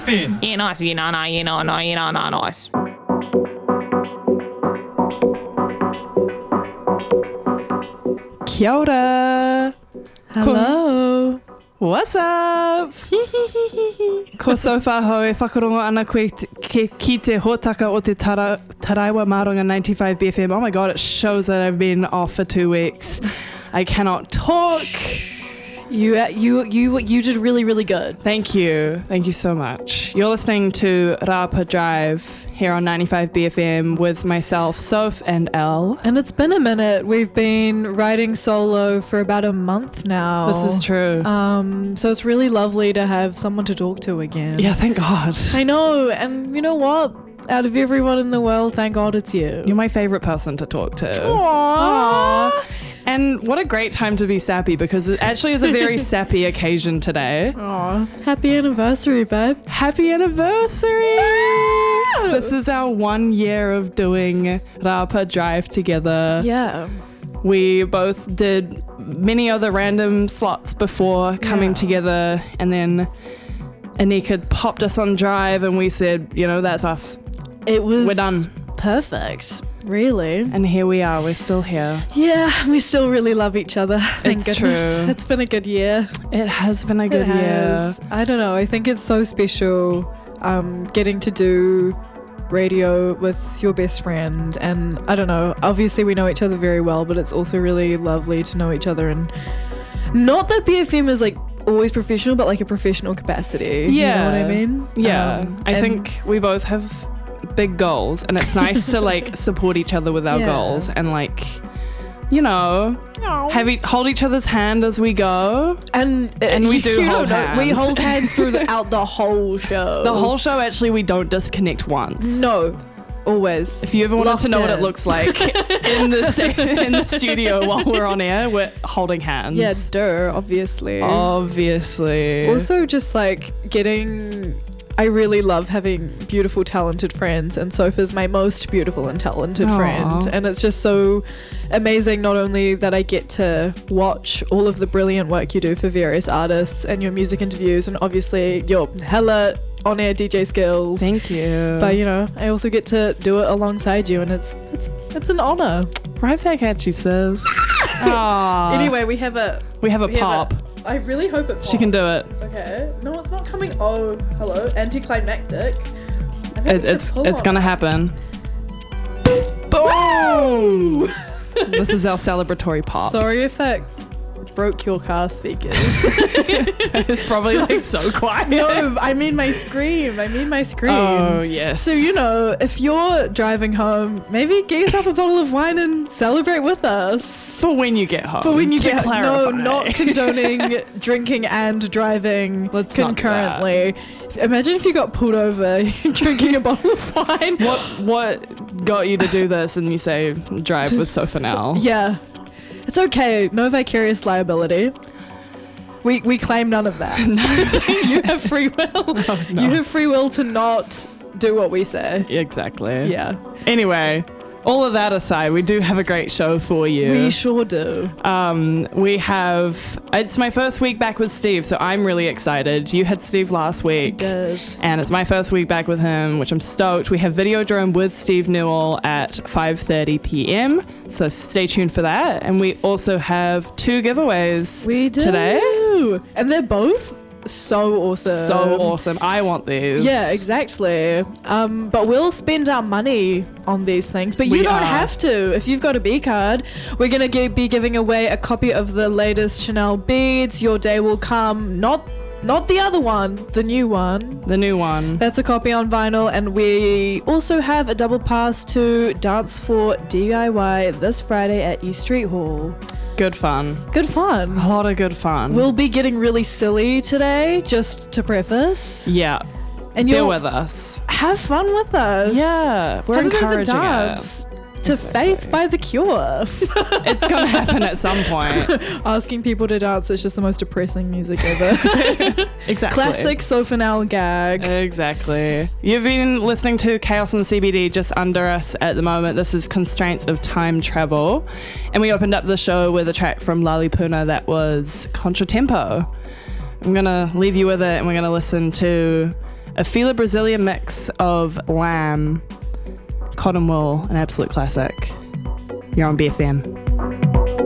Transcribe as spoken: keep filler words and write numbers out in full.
fin. Yeah, nice. Yeah, no, no, yeah, no, no, yeah, no, no, nice. Kia ora. Hello. What's up? Ko sofa hoi whakarongo ana koe te, ke, ki te hōtaka o te tara, Taraiwa Māronga ninety-five B F M. Oh my god, it shows that I've been off for two weeks. I cannot talk. You you you you did really really good. Thank you. Thank you so much. You're listening to Rapa Drive here on ninety-five B F M with myself, Soph, and Elle. And it's been a minute. We've been writing solo for about a month now. This is true. Um, so it's really lovely to have someone to talk to again. Yeah, thank God. I know, and you know what? Out of everyone in the world, thank God it's you. You're my favorite person to talk to. Aww. Aww. And what a great time to be sappy, because it actually is a very sappy occasion today. Aww. Happy anniversary, babe. Happy anniversary! This is our one year of doing Rapa Drive together. Yeah. We both did many other random slots before coming Yeah. together, and then Anika popped us on Drive and we said, you know, that's us. It was We're done. Perfect. Really. And here we are, we're still here. Yeah, we still really love each other. Thank It's goodness. true. It's been a good year. It has been a good It year. has. I don't know. I think it's so special um, getting to do radio with your best friend. And I don't know. Obviously, we know each other very well, but it's also really lovely to know each other. And not that B F M is like always professional, but like a professional capacity. Yeah. You know what I mean? Yeah. Um, I and- think we both have big goals, and it's nice to like support each other with our Yeah. goals and like, you know, have e- hold each other's hand as we go. And, uh, And we you do hold don't know, We hands. hold hands throughout the whole show. The whole show, actually, we don't disconnect once. No. Always. If you ever wanted Locked to know what in. it looks like in the sa- in the studio while we're on air, we're holding hands. Yeah, duh, obviously. Obviously. Also, just like getting. I really love having beautiful, talented friends, and Sopha's my most beautiful and talented Aw. friend. And it's just so amazing, not only that I get to watch all of the brilliant work you do for various artists and your music interviews, and obviously your hella on-air D J skills. Thank you. But you know, I also get to do it alongside you, and it's it's it's an honor. Right back at you, sis. Aww. Anyway, we have a we have a we have pop. a- I really hope it pops. She can do it. Okay. No, it's not coming. Oh, hello. Anticlimactic. I think it to it's pull it's on gonna it. happen. Boom! This is our celebratory pop. Sorry if that broke your car speakers. It's probably like so quiet. No, I mean my scream. I mean my scream. Oh yes. So, you know, if you're driving home, maybe get yourself a bottle of wine and celebrate with us. for when you get home. For when you to get clarify. No, not condoning drinking and driving Let's not do concurrently. Imagine if you got pulled over drinking a bottle of wine. What what got you to do this? And you say drive with Sofa now. Yeah. It's okay. No vicarious liability. We we claim none of that. You have free will. Oh, no. You have free will to not do what we say. Exactly. Yeah. Anyway, all of that aside, we do have a great show for you. We sure do. Um, we have, it's my first week back with Steve, so I'm really excited. You had Steve last week. Good. And it's my first week back with him, which I'm stoked. We have Videodrome with Steve Newell at five thirty p.m. So stay tuned for that. And we also have two giveaways We do. today. And they're both so awesome. So awesome. I want these. Yeah, exactly. Um, but we'll spend our money on these things. But you We don't are. have to. If you've got a B card, we're going to be giving away a copy of the latest Chanel beads. Your Day Will Come. Not not the other one, the new one. The new one. That's a copy on vinyl. And we also have a double pass to Dance for D I Y this Friday at East Street Hall. Good fun. Good fun. A lot of good fun. We'll be getting really silly today, just to preface. yeah. And Bear you'll with us. have fun with us. Yeah. We're Have a bit of a encouraging dance it. to Exactly. Faith by The Cure. It's going to happen at some point. Asking people to dance is just the most depressing music ever. Exactly. Classic Sofanel gag. Exactly. You've been listening to Chaos and C B D just under us at the moment. This is Constraints of Time Travel. And we opened up the show with a track from Lali Puna that was Contratempo. I'm going to leave you with it, and we're going to listen to A Fila Brazilian mix of Lamb, Cotton Wool, an absolute classic. You're on B F M.